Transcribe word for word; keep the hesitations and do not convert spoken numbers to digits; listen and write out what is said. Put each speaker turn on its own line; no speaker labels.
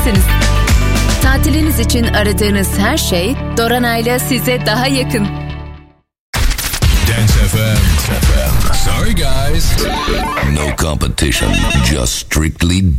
ulaşabilirsiniz. Tatiliniz için aradığınız her şey Dorana'yla size daha yakın.
Dance F M. Sorry guys.
No competition, just strictly